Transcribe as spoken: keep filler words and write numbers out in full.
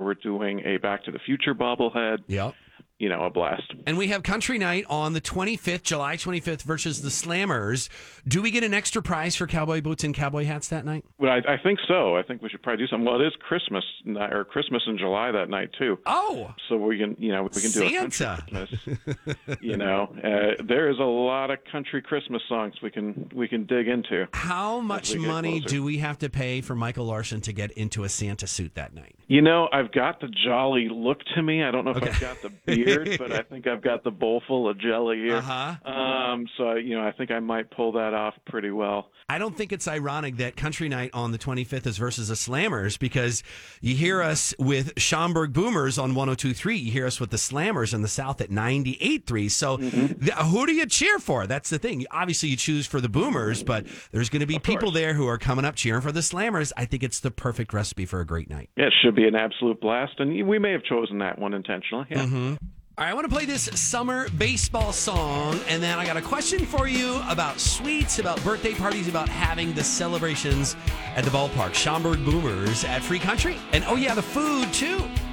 we're doing a Back to the Future bobblehead. Yep. You know, a blast. And we have Country Night on the twenty-fifth, July twenty-fifth versus the Slammers. Do we get an extra prize for cowboy boots and cowboy hats that night? Well, I, I think so. I think we should probably do something. Well, it is Christmas night, or Christmas in July that night too. Oh, so we can, you know, we can do Santa. a country Christmas. You know, uh, there is a lot of country Christmas songs we can we can dig into. How much money closer. do we have to pay for Michael Larson to get into a Santa suit that night? You know, I've got the jolly look to me. I don't know if Okay. I've got the beard, but I think I've got the bowl full of jelly here. Uh-huh. Um, so, you know, I think I might pull that off pretty well. I don't think it's ironic that Country Night on the twenty-fifth is versus the Slammers, because you hear us with Schaumburg Boomers on one oh two point three. You hear us with the Slammers in the South at ninety-eight point three. So Mm-hmm. th- who do you cheer for? That's the thing. Obviously, you choose for the Boomers, but there's going to be Of people course. there who are coming up cheering for the Slammers. I think it's the perfect recipe for a great night. Yeah, it should be an absolute blast, and we may have chosen that one intentionally. Yeah. Mm-hmm. All right, I want to play this summer baseball song, and then I got a question for you about sweets, about birthday parties, about having the celebrations at the ballpark. Schaumburg Boomers at Free Country. And oh, yeah, the food, too.